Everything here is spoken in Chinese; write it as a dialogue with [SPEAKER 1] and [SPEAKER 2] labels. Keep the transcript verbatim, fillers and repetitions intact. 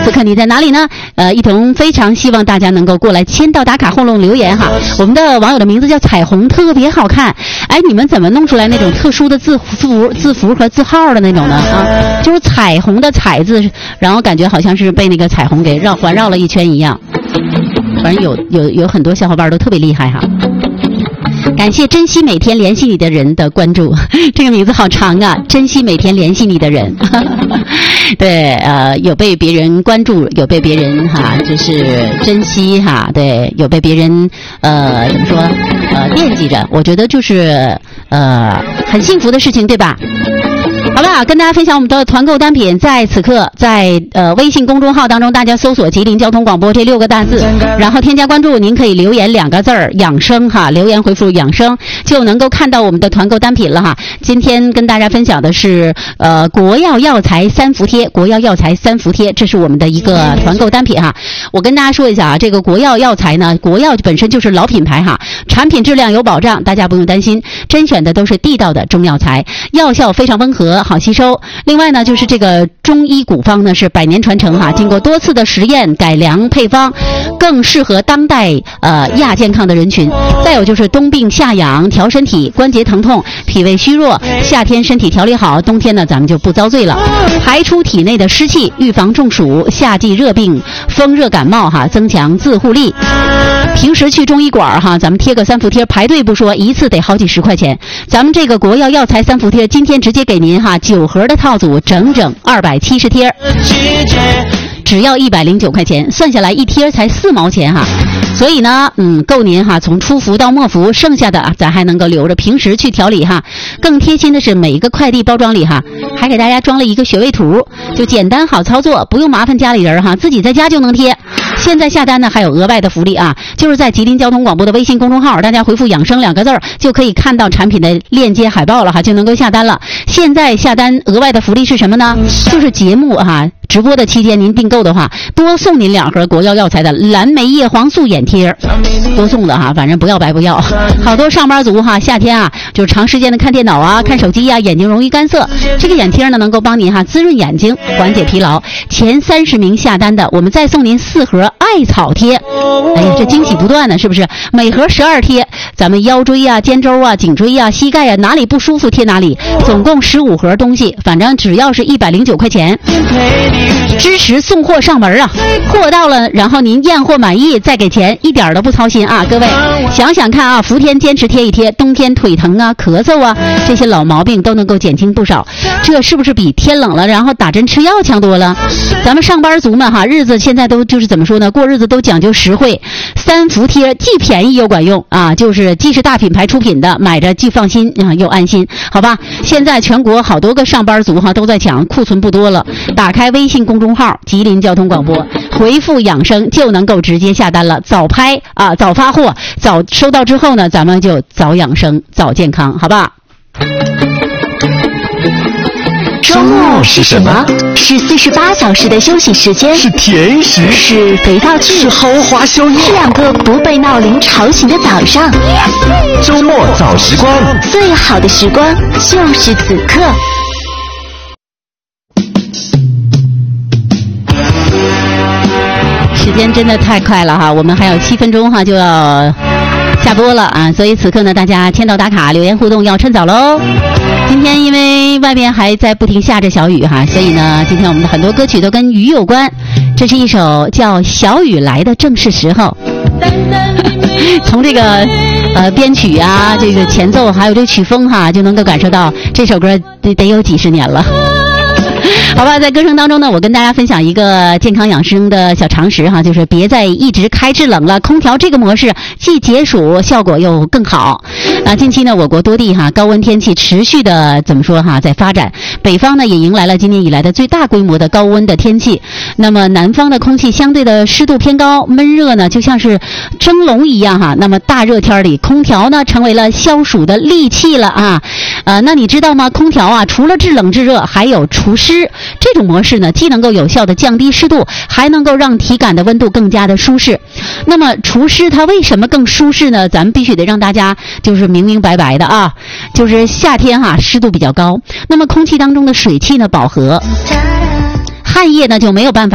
[SPEAKER 1] 此刻你在哪里呢？呃，一同非常希望大家能够过来签到打卡互动留言哈。我们的网友的名字叫彩虹，特别好看。哎，你们怎么弄出来那种特殊的字符、字符和字号的那种呢？啊，就是彩虹的彩字，然后感觉好像是被那个彩虹给绕环绕了一圈一样。反正有有有很多小伙伴都特别厉害哈。感谢珍惜每天联系你的人的关注，这个名字好长啊！珍惜每天联系你的人，对，呃，有被别人关注，有被别人哈，就是珍惜哈，对，有被别人呃怎么说呃惦记着，我觉得就是呃很幸福的事情，对吧？好了，跟大家分享我们的团购单品，在此刻在呃微信公众号当中，大家搜索吉林交通广播这六个大字，然后添加关注，您可以留言两个字儿养生哈，留言回复养生就能够看到我们的团购单品了哈。今天跟大家分享的是呃国药药材三伏贴，国药药材三伏贴，这是我们的一个团购单品哈。我跟大家说一下啊，这个国药药材呢，国药本身就是老品牌哈，产品质量有保障，大家不用担心，甄选的都是地道的中药材，药效非常温和，好吸收。另外呢，就是这个中医古方呢是百年传承哈，经过多次的实验改良配方，更适合当代呃亚健康的人群。再有就是冬病夏养，调身体，关节疼痛，脾胃虚弱，夏天身体调理好，冬天呢咱们就不遭罪了。排出体内的湿气，预防中暑，夏季热病、风热感冒哈，增强自护力。平时去中医馆哈，咱们贴个三伏贴，排队不说，一次得好几十块钱。咱们这个国药药材三伏贴，今天直接给您哈九盒的套组，整整二百七十贴，只要一百零九块钱，算下来一贴才四毛钱哈。所以呢，嗯，够您哈从初服到末服，剩下的啊咱还能够留着平时去调理哈。更贴心的是，每一个快递包装里哈还给大家装了一个穴位图，就简单好操作，不用麻烦家里人哈，自己在家就能贴。现在下单呢还有额外的福利啊，就是在吉林交通广播的微信公众号，大家回复养生两个字儿就可以看到产品的链接海报了哈，就能够下单了。现在下单额外的福利是什么呢？就是节目哈直播的期间您订购的话，多送您两盒国药药材的蓝莓叶黄素眼贴，多送的哈，反正不要白不要。好多上班族哈，夏天啊就是长时间的看电脑啊、看手机啊，眼睛容易干涩，这个眼贴呢能够帮您哈滋润眼睛，缓解疲劳。前三十名下单的，我们再送您四盒艾草贴。哎呀，这惊喜不断呢，是不是？每盒十二贴，咱们腰椎啊、肩周啊、颈椎啊、膝盖啊哪里不舒服贴哪里，总共十五盒东西，反正只要是一百零九块钱。支持送货上门啊，货到了然后您验货满意再给钱，一点都不操心啊。各位想想看啊，伏天坚持贴一贴，冬天腿疼啊、咳嗽啊这些老毛病都能够减轻不少，这是不是比天冷了然后打针吃药强多了？咱们上班族们哈，日子现在都就是怎么说呢，过日子都讲究实惠，三伏贴既便宜又管用啊，就是既是大品牌出品的，买着既放心啊又安心，好吧？现在全国好多个上班族哈都在抢，库存不多了，打开微信公众号吉林交通广播，回复养生就能够直接下单了，早拍啊，早发货，早收到之后呢，咱们就早养生早健康，好吧？
[SPEAKER 2] 周末是什么？是四十八小时的休息时间，
[SPEAKER 3] 是甜食，
[SPEAKER 2] 是肥皂剧，
[SPEAKER 3] 是豪华宵夜，
[SPEAKER 2] 是两个不被闹铃吵醒的早上。
[SPEAKER 3] 周末早时光，
[SPEAKER 2] 最好的时光就是此刻。
[SPEAKER 1] 时间真的太快了哈，我们还有七分钟哈就要下播了啊，所以此刻呢，大家签到打卡、留言互动要趁早喽。今天因为外边还在不停下着小雨哈，所以呢，今天我们的很多歌曲都跟雨有关。这是一首叫《小雨来的正是时候》，从这个呃编曲啊、这个前奏还有这曲风哈，就能够感受到这首歌得得有几十年了。好吧，在歌声当中呢，我跟大家分享一个健康养生的小常识哈，就是别再一直开制冷了，空调这个模式既解暑效果又更好。啊，近期呢，我国多地哈高温天气持续的怎么说哈在发展，北方呢也迎来了今年以来的最大规模的高温的天气。那么南方的空气相对的湿度偏高，闷热呢就像是蒸笼一样哈。那么大热天里，空调呢成为了消暑的利器了啊。呃，那你知道吗？空调啊，除了制冷制热，还有除湿。这种模式呢，既能够有效的降低湿度，还能够让体感的温度更加的舒适。那么除湿它为什么更舒适呢？咱们必须得让大家就是明明白白的啊，就是夏天哈、啊、湿度比较高，那么空气当中的水汽呢饱和，汗液呢就没有办法